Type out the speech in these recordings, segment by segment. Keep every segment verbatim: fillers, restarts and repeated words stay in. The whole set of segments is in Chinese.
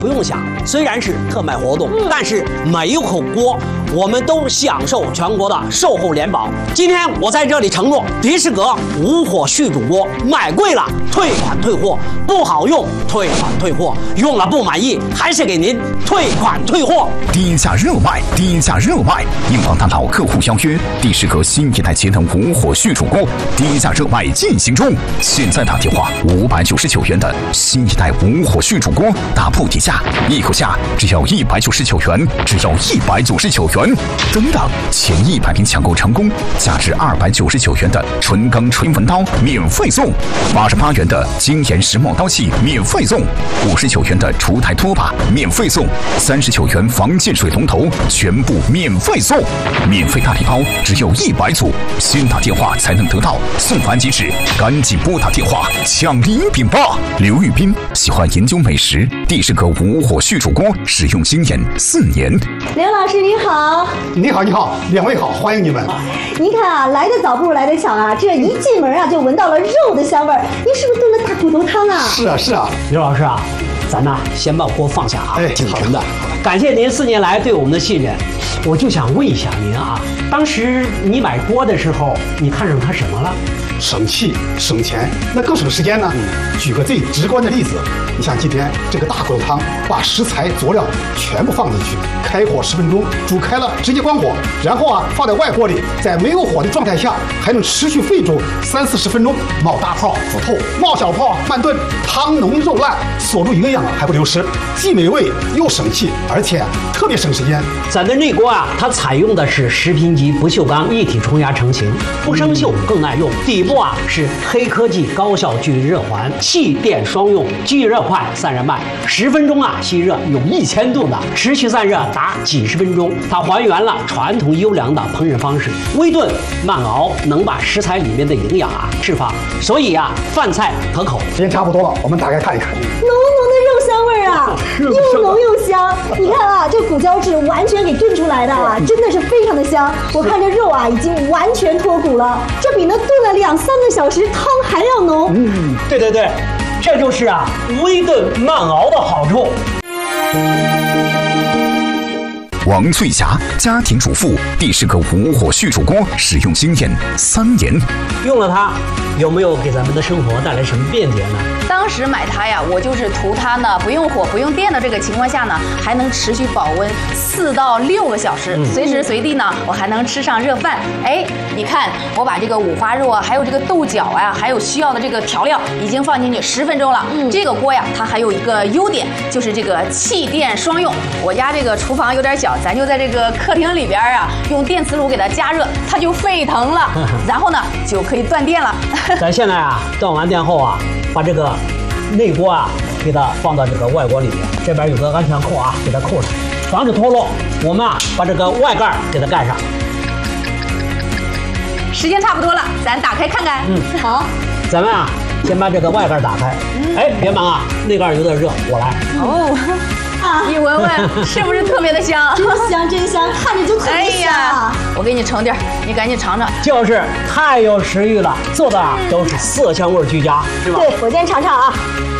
不用想，虽然是特卖活动，嗯、但是每一口锅我们都享受全国的售后联保。今天我在这里承诺，迪士格无火续煮锅买贵了退款退货，不好用退款退货，用了不满意还是给您退款退货。 低价热卖，低价热卖！应广大老客户邀约，迪士格新一代节能无火续煮锅低价热卖进行中。现在打电话五百九十九元的新一代无火续煮锅，打破底价。一口价只要一百九十九元，只要一百九十九元。等等，前一百名抢购成功，价值二百九十九元的纯钢纯文刀免费送，八十八元的精研石墨刀器免费送，五十九元的除台拖把免费送，三十九元防溅水龙头全部免费送，免费大礼包只有一百组，先打电话才能得到，送完即止，赶紧拨打电话抢礼品吧！刘玉斌喜欢研究美食，迪士格无火续煮锅使用经验四年。 刘老师您好。 你好，你好，两位好，欢迎你们。 您看啊，来得早不如来得巧啊，这一进门啊就闻到了肉的香味儿。您是不是炖了大骨头汤啊？ 是啊，是啊。 刘老师啊，咱呢先把锅放下啊， 哎， 挺纯的。感谢您四年来对我们的信任，我就想问一下您啊，当时你买锅的时候，你看上它什么了？ 省气省钱，那更省时间呢。举个最直观的例子，你像今天这个大骨头汤，把食材佐料全部放进去，开火十分钟，煮开了直接关火，然后啊放在外锅里，在没有火的状态下，还能持续沸煮三四十分钟，冒大泡煮透，冒小泡慢炖，汤浓肉烂，锁住营养还不流失，既美味又省气，而且特别省时间。 咱的内锅啊，它采用的是十频级不锈钢一体冲压成型，不生锈更耐用，底部啊是黑科技高效聚热环，气电双用，聚热快，散热慢，十分钟啊吸热有一千度的，持续散热达几十分钟。它还原了传统优良的烹饪方式，微炖慢熬，能把食材里面的营养啊释放，所以啊饭菜可口。 时间差不多了，我们打开看一看。 浓浓的肉香味儿啊，又浓又香。你看啊，这骨胶质完全给炖出来的啊，真的是非常的香。我看这肉啊已经完全脱骨了，这比那炖了两三个小时汤还要浓。 嗯，对对对，这就是啊微炖慢熬的好处。 王翠霞，家庭主妇，迪士格无火续煮锅使用经验三年。 用了它，有没有给咱们的生活带来什么便捷呢？ 当时买它呀，我就是图它呢不用火不用电的这个情况下呢，还能持续保温四到六个小时，嗯、随时随地呢我还能吃上热饭。哎，你看我把这个五花肉啊，还有这个豆角啊，还有需要的这个调料已经放进去十分钟了。嗯，这个锅呀，它还有一个优点，就是这个气电双用。我家这个厨房有点小，咱就在这个客厅里边啊，用电磁炉给它加热，它就沸腾了，然后呢就可以断电了。 咱现在啊，断完电后啊，把这个内锅啊，给它放到这个外锅里面，这边有个安全扣啊，给它扣上，防止脱落。我们啊，把这个外盖给它盖上。 时间差不多了，咱打开看看。 嗯，好。 咱们啊，先把这个外盖打开。嗯、哎，别忙啊，内盖有点热，我来。 哦。啊，你闻闻，是不是特别的香？ 真香真香，看着就特别香。哎呀， 我给你盛点，你赶紧尝尝。 就是太有食欲了，做的啊都是色香味俱佳，是吧？ 对，我先尝尝啊。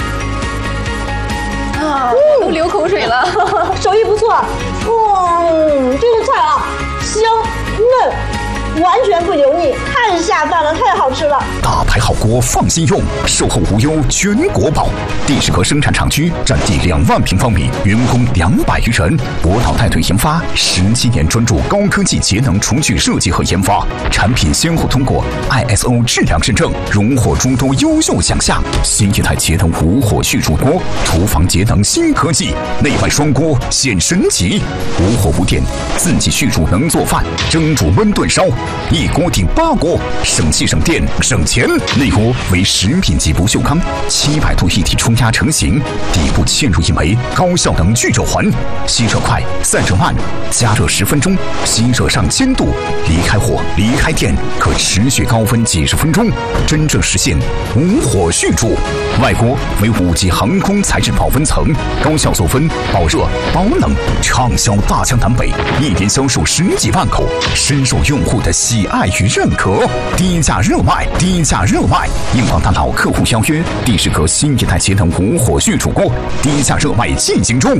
啊，都流口水了， 手艺不错。嗯，这个菜啊，香嫩，完全不油腻，太下饭了，太好吃了。 大牌好锅放心用，售后无忧全国保。迪士格生产厂区占地两万平方米，员工两百余人，博导带队研发十七年，专注高科技节能厨具设计和研发，产品先后通过 I S O 质量认证，荣获诸多优秀奖项。新一代节能无火续煮锅，厨房节能新科技，内外双锅显神奇，无火无电，自己续煮能做饭，蒸煮焖炖烧，一锅顶八锅，省气省电省钱。内锅为食品级不锈钢，七百度一体冲压成型，底部嵌入一枚高效能聚热环，吸热快，散热慢，加热十分钟，吸热上千度，离开火离开电，可持续高温几十分钟，真正实现无火续煮。外锅为五级航空材质保温层，高效锁温、保热、保冷，畅销大江南北，一年销售十几万口，深受用户的的喜爱与认可。低价热卖，低价热卖，硬邦大佬客户邀约，地势阁新一代节能无火预铸锅，低价热卖进行中。